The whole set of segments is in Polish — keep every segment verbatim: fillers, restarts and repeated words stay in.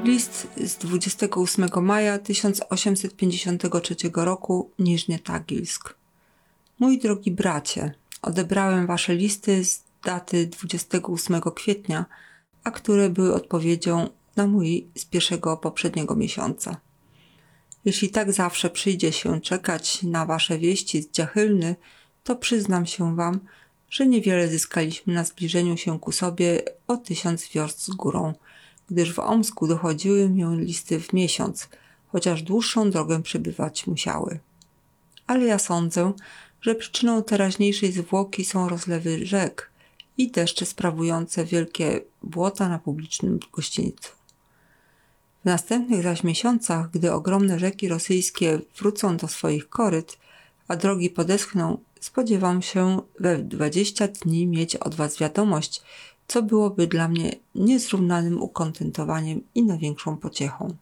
List z dwudziestego ósmego maja tysiąc osiemset pięćdziesiątego trzeciego roku, Niżny Tagilsk. Mój drogi bracie, odebrałem wasze listy z daty dwudziestego ósmego kwietnia, a które były odpowiedzią na mój z pierwszego poprzedniego miesiąca. Jeśli tak zawsze przyjdzie się czekać na wasze wieści z Dziachylny, to przyznam się wam, że niewiele zyskaliśmy na zbliżeniu się ku sobie o tysiąc wiorst z górą, gdyż w Omsku dochodziły mi listy w miesiąc, chociaż dłuższą drogę przebywać musiały. Ale ja sądzę, że przyczyną teraźniejszej zwłoki są rozlewy rzek i deszcze sprawujące wielkie błota na publicznym gościńcu. W następnych zaś miesiącach, gdy ogromne rzeki rosyjskie wrócą do swoich koryt, a drogi podeschną, spodziewam się we dwadzieścia dni mieć od was wiadomość, co byłoby dla mnie niezrównanym ukontentowaniem i największą pociechą.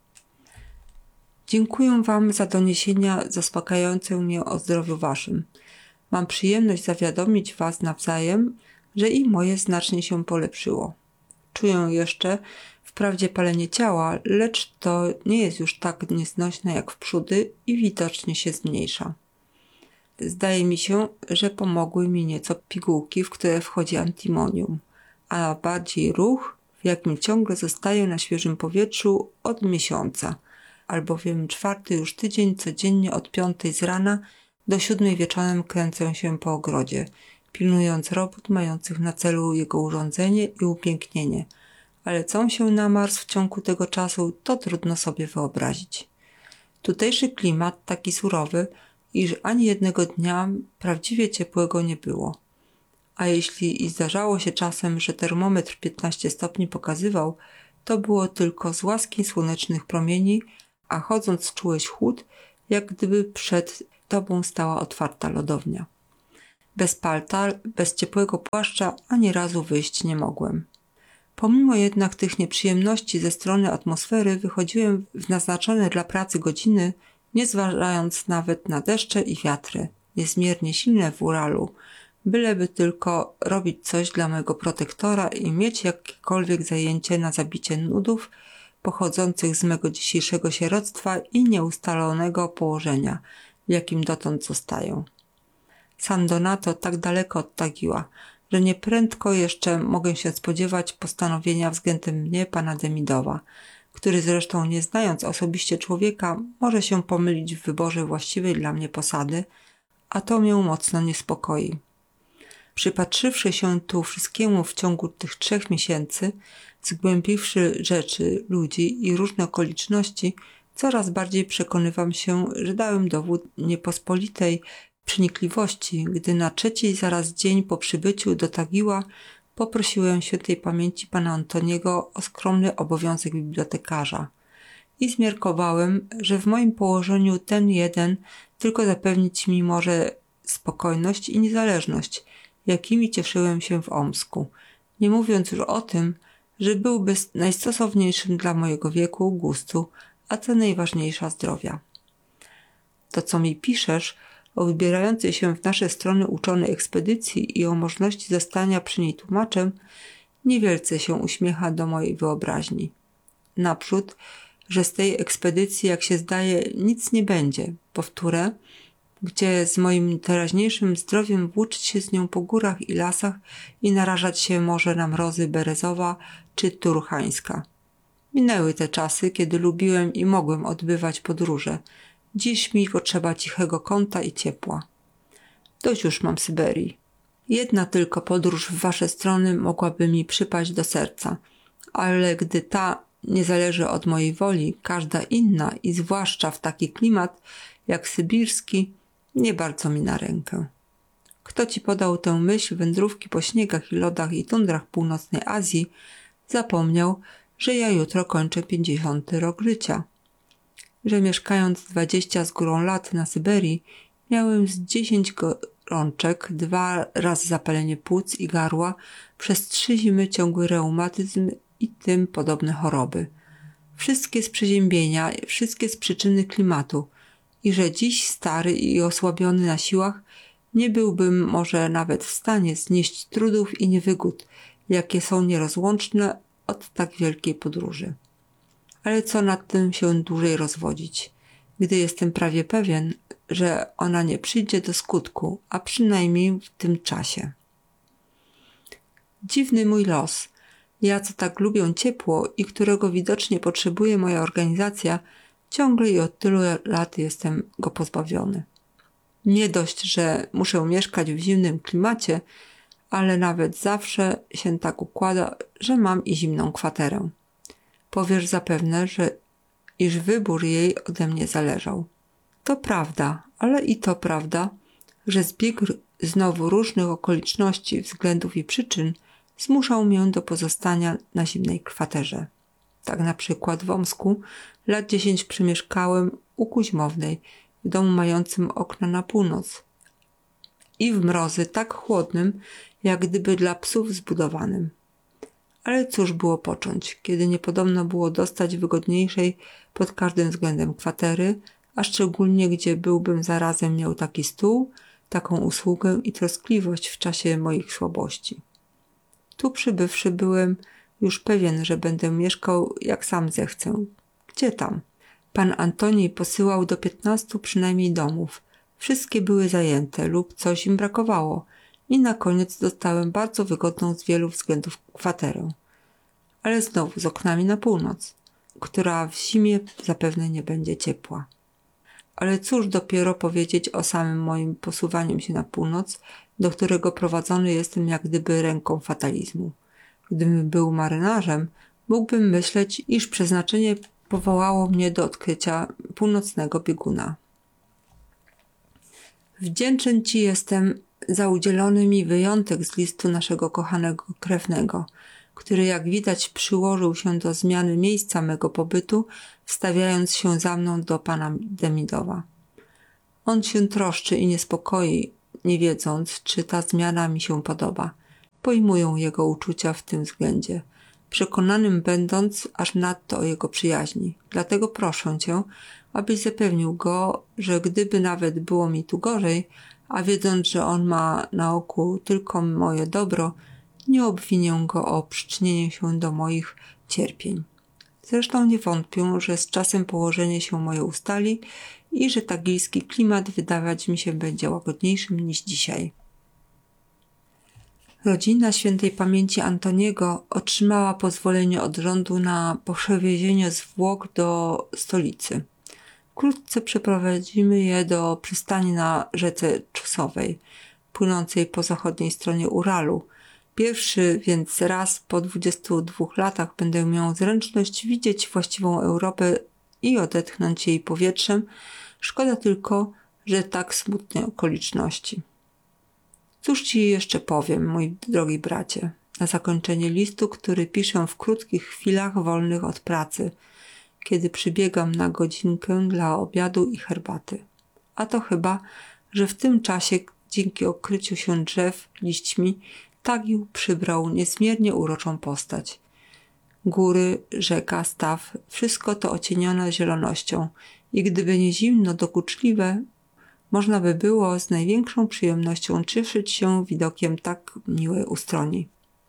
Dziękuję wam za doniesienia zaspokajające mnie o zdrowiu waszym. Mam przyjemność zawiadomić was nawzajem, że i moje znacznie się polepszyło. Czuję jeszcze wprawdzie palenie ciała, lecz to nie jest już tak nieznośne jak wprzódy i widocznie się zmniejsza. Zdaje mi się, że pomogły mi nieco pigułki, w które wchodzi antimonium, a bardziej ruch, w jakim ciągle zostaję na świeżym powietrzu od miesiąca, albowiem czwarty już tydzień codziennie od piątej z rana do siódmej wieczorem kręcę się po ogrodzie, pilnując robót mających na celu jego urządzenie i upięknienie, ale co się namarzł w ciągu tego czasu, to trudno sobie wyobrazić. Tutejszy klimat taki surowy, iż ani jednego dnia prawdziwie ciepłego nie było. A jeśli i zdarzało się czasem, że termometr piętnaście stopni pokazywał, to było tylko z łaski słonecznych promieni, a chodząc czułeś chłód, jak gdyby przed tobą stała otwarta lodownia. Bez palta, bez ciepłego płaszcza ani razu wyjść nie mogłem. Pomimo jednak tych nieprzyjemności ze strony atmosfery wychodziłem w naznaczone dla pracy godziny, nie zważając nawet na deszcze i wiatry, niezmiernie silne w Uralu, byleby tylko robić coś dla mego protektora i mieć jakiekolwiek zajęcie na zabicie nudów pochodzących z mego dzisiejszego sieroctwa i nieustalonego położenia, w jakim dotąd zostaję. San Donato tak daleko od Tagiła, że nieprędko jeszcze mogę się spodziewać postanowienia względem mnie pana Demidowa, który zresztą nie znając osobiście człowieka może się pomylić w wyborze właściwej dla mnie posady, a to mnie mocno niespokoi. Przypatrzywszy się tu wszystkiemu w ciągu tych trzech miesięcy, zgłębiwszy rzeczy, ludzi i różne okoliczności, coraz bardziej przekonywam się, że dałem dowód niepospolitej przenikliwości, gdy na trzeci zaraz dzień po przybyciu do Tagiła poprosiłem świętej pamięci pana Antoniego o skromny obowiązek bibliotekarza i zmiarkowałem, że w moim położeniu ten jeden tylko zapewnić mi może spokojność i niezależność, jakimi cieszyłem się w Omsku, nie mówiąc już o tym, że byłby najstosowniejszym dla mojego wieku, gustu, a co najważniejsza zdrowia. To, co mi piszesz o wybierającej się w nasze strony uczonej ekspedycji i o możliwości zostania przy niej tłumaczem, niewielce się uśmiecha do mojej wyobraźni. Naprzód, że z tej ekspedycji, jak się zdaje, nic nie będzie, powtórę, gdzie z moim teraźniejszym zdrowiem włóczyć się z nią po górach i lasach i narażać się może na mrozy Berezowa czy Turchańska. Minęły te czasy, kiedy lubiłem i mogłem odbywać podróże. Dziś mi potrzeba cichego kąta i ciepła. Dość już mam Syberii. Jedna tylko podróż w wasze strony mogłaby mi przypaść do serca, ale gdy ta nie zależy od mojej woli, każda inna i zwłaszcza w taki klimat jak sybirski, nie bardzo mi na rękę. Kto ci podał tę myśl wędrówki po śniegach i lodach i tundrach północnej Azji, zapomniał, że ja jutro kończę pięćdziesiąty rok życia. Że mieszkając dwadzieścia z górą lat na Syberii, miałem z dziesięć gorączek, dwa razy zapalenie płuc i gardła, przez trzy zimy ciągły reumatyzm i tym podobne choroby. Wszystkie z przeziębienia, wszystkie z przyczyny klimatu i że dziś stary i osłabiony na siłach nie byłbym może nawet w stanie znieść trudów i niewygód, jakie są nierozłączne od tak wielkiej podróży. Ale co nad tym się dłużej rozwodzić, gdy jestem prawie pewien, że ona nie przyjdzie do skutku, a przynajmniej w tym czasie. Dziwny mój los. Ja, co tak lubię ciepło i którego widocznie potrzebuje moja organizacja, ciągle i od tylu lat jestem go pozbawiony. Nie dość, że muszę mieszkać w zimnym klimacie, ale nawet zawsze się tak układa, że mam i zimną kwaterę. Powiesz zapewne, że iż wybór jej ode mnie zależał. To prawda, ale i to prawda, że zbieg znowu różnych okoliczności, względów i przyczyn zmuszał mnie do pozostania na zimnej kwaterze. Tak na przykład w Omsku lat dziesięć przemieszkałem u Kuźmownej, w domu mającym okna na północ i w mrozy tak chłodnym, jak gdyby dla psów zbudowanym. Ale cóż było począć, kiedy niepodobno było dostać wygodniejszej pod każdym względem kwatery, a szczególnie gdzie byłbym zarazem miał taki stół, taką usługę i troskliwość w czasie moich słabości. Tu przybywszy byłem już pewien, że będę mieszkał jak sam zechcę. Gdzie tam? Pan Antoni posyłał do piętnastu przynajmniej domów. Wszystkie były zajęte lub coś im brakowało i na koniec dostałem bardzo wygodną z wielu względów kwaterę. Ale znowu z oknami na północ, która w zimie zapewne nie będzie ciepła. Ale cóż dopiero powiedzieć o samym moim posuwaniem się na północ, do którego prowadzony jestem jak gdyby ręką fatalizmu. Gdybym był marynarzem, mógłbym myśleć, iż przeznaczenie powołało mnie do odkrycia północnego bieguna. Wdzięczny Ci jestem za udzielony mi wyjątek z listu naszego kochanego krewnego, który jak widać przyłożył się do zmiany miejsca mego pobytu, wstawiając się za mną do pana Demidowa. On się troszczy i niespokoi, nie wiedząc, czy ta zmiana mi się podoba. Pojmuję jego uczucia w tym względzie, przekonanym będąc aż nadto o jego przyjaźni. Dlatego proszę Cię, abyś zapewnił go, że gdyby nawet było mi tu gorzej, a wiedząc, że on ma na oku tylko moje dobro, nie obwinię go o przyczynienie się do moich cierpień. Zresztą nie wątpię, że z czasem położenie się moje ustali i że tagilski klimat wydawać mi się będzie łagodniejszym niż dzisiaj. Rodzina świętej pamięci Antoniego otrzymała pozwolenie od rządu na przewiezienie zwłok do stolicy. Wkrótce przeprowadzimy je do przystani na rzece Czusowej, płynącej po zachodniej stronie Uralu. Pierwszy więc raz po dwudziestu dwóch latach będę miał zręczność widzieć właściwą Europę i odetchnąć jej powietrzem. Szkoda tylko, że tak smutne okoliczności. Cóż Ci jeszcze powiem, mój drogi bracie, na zakończenie listu, który piszę w krótkich chwilach wolnych od pracy, kiedy przybiegam na godzinkę dla obiadu i herbaty. A to chyba, że w tym czasie, dzięki okryciu się drzew liśćmi, Tagił przybrał niezmiernie uroczą postać. Góry, rzeka, staw, wszystko to ocienione zielonością i gdyby nie zimno dokuczliwe, można by było z największą przyjemnością cieszyć się widokiem tak miłej ustroni.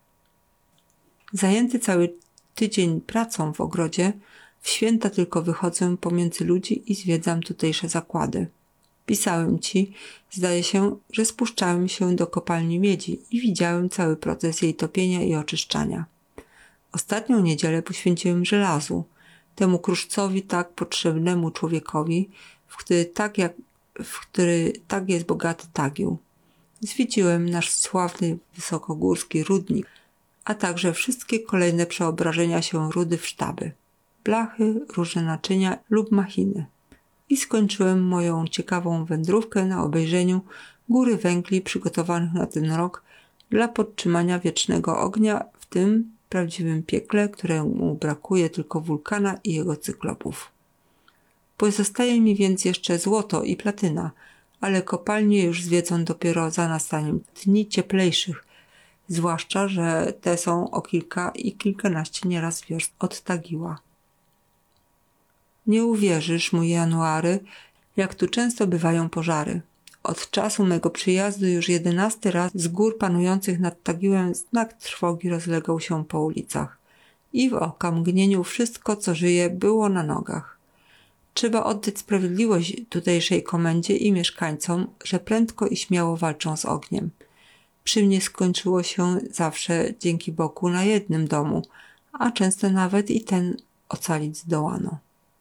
Zajęty cały tydzień pracą w ogrodzie, w święta tylko wychodzę pomiędzy ludzi i zwiedzam tutejsze zakłady. Pisałem Ci, zdaje się, że spuszczałem się do kopalni miedzi i widziałem cały proces jej topienia i oczyszczania. Ostatnią niedzielę poświęciłem żelazu, temu kruszcowi tak potrzebnemu człowiekowi, w który tak, jak, w który tak jest bogaty Tagił. Zwiedziłem nasz sławny wysokogórski rudnik, a także wszystkie kolejne przeobrażenia się rudy w sztaby, blachy, różne naczynia lub machiny. I skończyłem moją ciekawą wędrówkę na obejrzeniu góry węgli przygotowanych na ten rok dla podtrzymania wiecznego ognia w tym prawdziwym piekle, któremu brakuje tylko wulkana i jego cyklopów. Pozostaje mi więc jeszcze złoto i platyna, ale kopalnie już zwiedzą dopiero za nastaniem dni cieplejszych, zwłaszcza, że te są o kilka i kilkanaście nieraz wiorst od Tagiła. Nie uwierzysz, mój January, jak tu często bywają pożary. Od czasu mego przyjazdu już jedenasty raz z gór panujących nad Tagiłem znak trwogi rozlegał się po ulicach. i w okamgnieniu wszystko, co żyje, było na nogach. Trzeba oddać sprawiedliwość tutejszej komendzie i mieszkańcom, że prędko i śmiało walczą z ogniem. Przy mnie skończyło się zawsze dzięki Bogu na jednym domu, a często nawet i ten ocalić zdołano.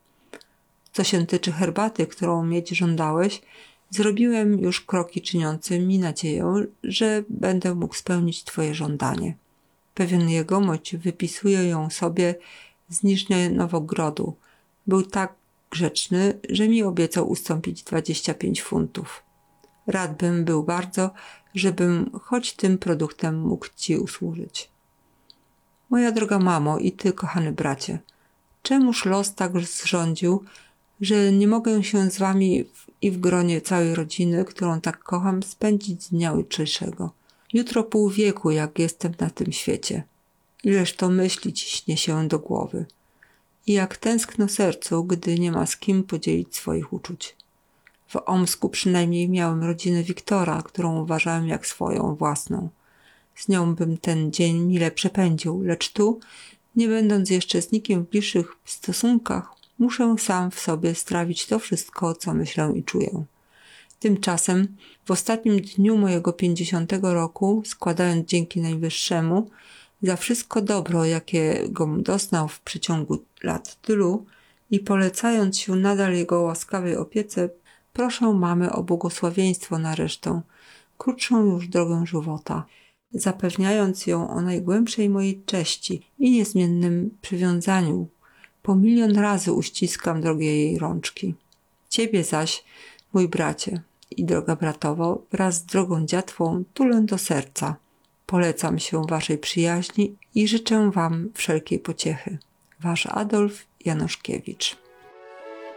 Co się tyczy herbaty, którą mieć żądałeś, zrobiłem już kroki czyniące mi nadzieję, że będę mógł spełnić twoje żądanie. Pewien jegomość wypisuje ją sobie z Niżnie Nowogrodu. Był tak grzeczny, że mi obiecał ustąpić dwadzieścia pięć funtów. Rad bym był bardzo, żebym choć tym produktem mógł ci usłużyć. Moja droga mamo i ty, kochany bracie, czemuż los tak zrządził, że nie mogę się z wami w, i w gronie całej rodziny, którą tak kocham, spędzić dnia jutrzejszego. Jutro pół wieku, jak jestem na tym świecie. Ileż to myśli ciśnie się do głowy. I jak tęskno sercu, gdy nie ma z kim podzielić swoich uczuć. W Omsku przynajmniej miałem rodzinę Wiktora, którą uważałem jak swoją własną. Z nią bym ten dzień mile przepędził, lecz tu, nie będąc jeszcze z nikim w bliższych stosunkach, muszę sam w sobie strawić to wszystko, co myślę i czuję. Tymczasem w ostatnim dniu mojego pięćdziesiątego roku, składając dzięki Najwyższemu za wszystko dobro, jakiego doznał w przeciągu lat tylu i polecając się nadal jego łaskawej opiece, proszę mamy o błogosławieństwo na resztę, krótszą już drogę żywota, zapewniając ją o najgłębszej mojej cześci i niezmiennym przywiązaniu. Po milion razy uściskam drogie jej rączki. Ciebie zaś, mój bracie i droga bratowo, wraz z drogą dziatwą tulę do serca. Polecam się waszej przyjaźni i życzę wam wszelkiej pociechy. Wasz Adolf Januszkiewicz.